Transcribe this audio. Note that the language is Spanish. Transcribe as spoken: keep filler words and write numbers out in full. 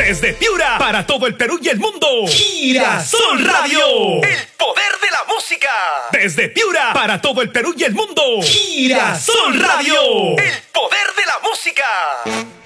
Desde Piura, para todo el Perú y el mundo. Girasol Radio. El poder de la música. Desde Piura, para todo el Perú y el mundo. Girasol Radio. El poder de la música.